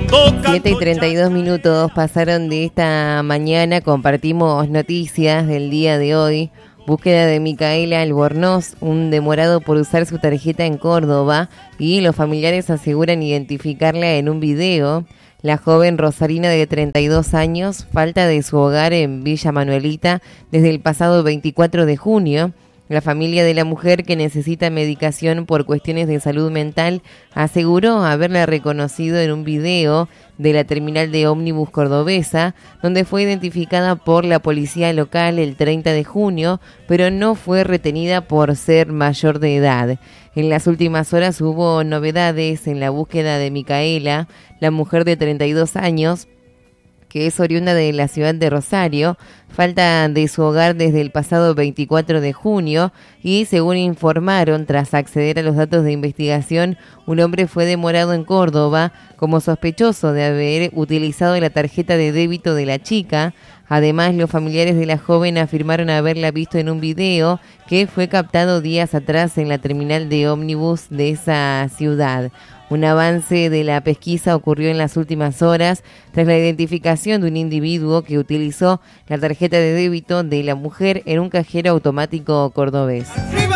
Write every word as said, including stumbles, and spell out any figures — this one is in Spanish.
siete y treinta y dos minutos pasaron de esta mañana, compartimos noticias del día de hoy. Búsqueda de Micaela Albornoz, un demorado por usar su tarjeta en Córdoba, y los familiares aseguran identificarla en un video. La joven rosarina de treinta y dos años falta de su hogar en Villa Manuelita desde el pasado veinticuatro de junio. La familia de la mujer, que necesita medicación por cuestiones de salud mental, aseguró haberla reconocido en un video de la terminal de ómnibus cordobesa, donde fue identificada por la policía local el treinta de junio, pero no fue retenida por ser mayor de edad. En las últimas horas hubo novedades en la búsqueda de Micaela, la mujer de treinta y dos años, que es oriunda de la ciudad de Rosario, falta de su hogar desde el pasado veinticuatro de junio y, según informaron, tras acceder a los datos de investigación, un hombre fue demorado en Córdoba como sospechoso de haber utilizado la tarjeta de débito de la chica. Además, los familiares de la joven afirmaron haberla visto en un video que fue captado días atrás en la terminal de ómnibus de esa ciudad. Un avance de la pesquisa ocurrió en las últimas horas tras la identificación de un individuo que utilizó la tarjeta de débito de la mujer en un cajero automático cordobés.